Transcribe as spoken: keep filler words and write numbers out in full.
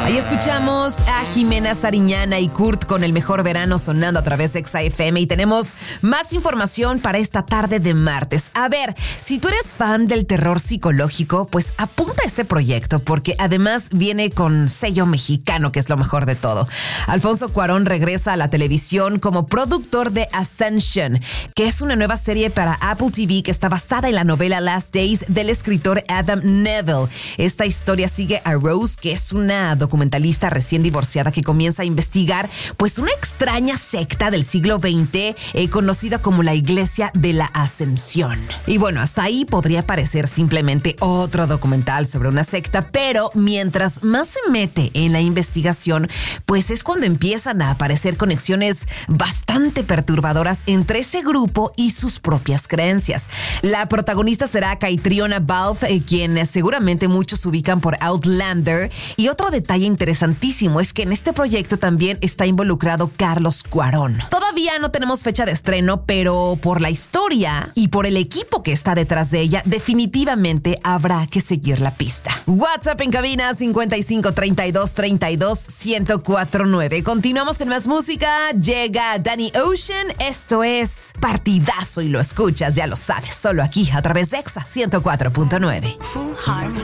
Ahí escuchamos a Jimena Sariñana y Kurt con El Mejor Verano sonando a través de Exa F M y tenemos más información para esta tarde de martes. A ver, si tú eres fan del terror psicológico, pues apunta a este proyecto porque además viene con sello mexicano, que es lo mejor de todo. Alfonso Cuarón regresa a la televisión como productor de Ascension, que es una nueva serie para Apple T V que está basada en la novela Last Days del escritor Adam Neville. Esta historia sigue a Rose, que es una documentalista recién divorciada que comienza a investigar pues una extraña secta del siglo veinte eh, conocida como la Iglesia de la Ascensión. Y bueno, hasta ahí podría parecer simplemente otro documental sobre una secta, pero mientras más se mete en la investigación, pues es cuando empiezan a aparecer conexiones bastante perturbadoras entre ese grupo y sus propias creencias. La protagonista será Caitriona Balfe, eh, quien seguramente muchos ubican por Outlander. Y otro detalle interesantísimo es que en este proyecto también está involucrado Carlos Cuarón. Todavía no tenemos fecha de estreno, pero por la historia y por el equipo que está detrás de ella, definitivamente habrá que seguir la pista. WhatsApp en cabina cincuenta y cinco treinta y dos treinta y dos ciento cuatro nueve. Continuamos con más música. Llega Danny Ocean. Esto es Partidazo y lo escuchas, ya lo sabes, solo aquí a través de Exa ciento cuatro punto nueve. Full Harmony.